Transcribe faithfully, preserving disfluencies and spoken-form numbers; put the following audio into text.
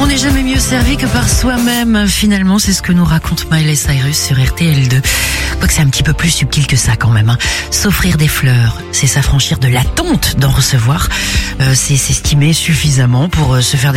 On n'est jamais mieux servi que par soi-même. Finalement, c'est ce que nous raconte Miley Cyrus sur R T L deux. Quoique c'est un petit peu plus subtil que ça quand même. Hein. S'offrir des fleurs, c'est s'affranchir de l'attente d'en recevoir. Euh, c'est s'estimer suffisamment pour euh, se faire des